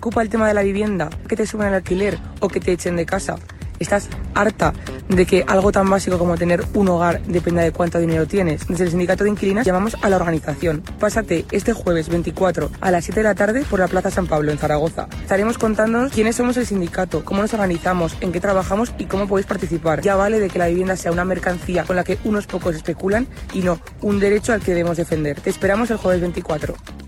preocupa el tema de la vivienda? ¿Que te suban el alquiler o que te echen de casa? ¿Estás harta de que algo tan básico como tener un hogar dependa de cuánto dinero tienes? Desde el sindicato de inquilinas llamamos a la organización. Pásate este jueves 24 a las 7 de la tarde por la Plaza San Pablo en Zaragoza. Estaremos contándonos quiénes somos el sindicato, cómo nos organizamos, en qué trabajamos y cómo podéis participar. Ya vale de que la vivienda sea una mercancía con la que unos pocos especulan y no un derecho al que debemos defender. Te esperamos el jueves 24.